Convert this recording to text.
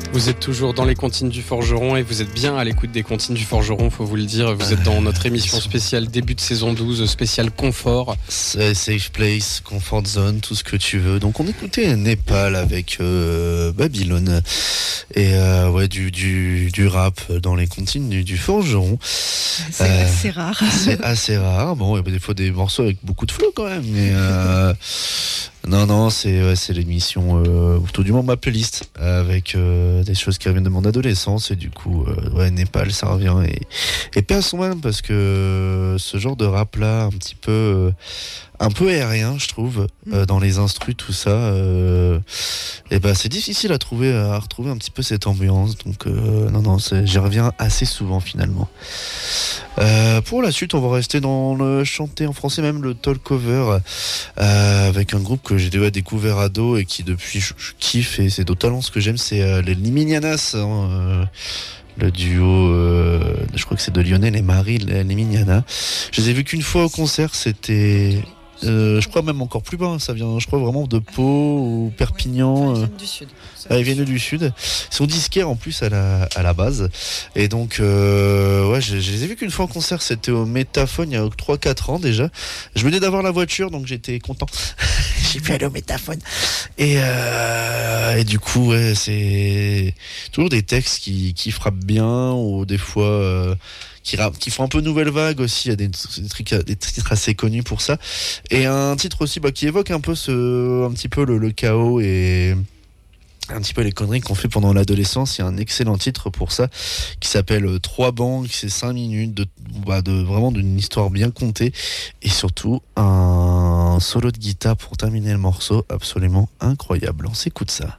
Vous êtes toujours dans les comptines du Forgeron et vous êtes bien à l'écoute des comptines du Forgeron, faut vous le dire. Vous êtes dans notre émission spéciale début de saison 12, spéciale confort. Safe place, comfort zone, tout ce que tu veux. Donc on écoutait Népal avec Babylone et du rap dans les comptines du Forgeron. C'est assez rare. C'est assez rare. Bon, il y a des fois des morceaux avec beaucoup de flow quand même, mais non, c'est l'émission, tout du moins ma playlist avec des choses qui reviennent de mon adolescence et du coup, Népal, ça revient et paix à son âme parce que ce genre de rap là, un peu aérien, je trouve, dans les instrus, tout ça, c'est difficile à retrouver un petit peu cette ambiance. Donc, j'y reviens assez souvent finalement. Pour la suite, on va rester dans le chanter en français, même le talk cover, avec un groupe que j'ai déjà découvert ado et qui depuis je kiffe et c'est totalement ce que j'aime, c'est les Liminianas. Le duo, je crois que c'est de Lionel et Marie, les Liminianas. Je les ai vus qu'une fois au concert, c'était... je crois même encore plus bas, ça vient, je crois vraiment de Pau ou Perpignan. Ils viennent du sud. Ils viennent du sud. Ils sont disquaires en plus à la base. Et donc, je les ai vus qu'une fois en concert, c'était au Métaphone il y a 3-4 ans déjà. Je venais d'avoir la voiture, donc j'étais content. J'ai pu aller au Métaphone. Et du coup, c'est toujours des textes qui frappent bien, ou des fois... qui font un peu nouvelle vague aussi, il y a des titres assez connus pour ça, et un titre aussi qui évoque un peu un petit peu le chaos et un petit peu les conneries qu'on fait pendant l'adolescence. Il y a un excellent titre pour ça qui s'appelle 3 banques, c'est 5 minutes de vraiment d'une histoire bien contée et surtout un solo de guitare pour terminer le morceau absolument incroyable. On s'écoute ça.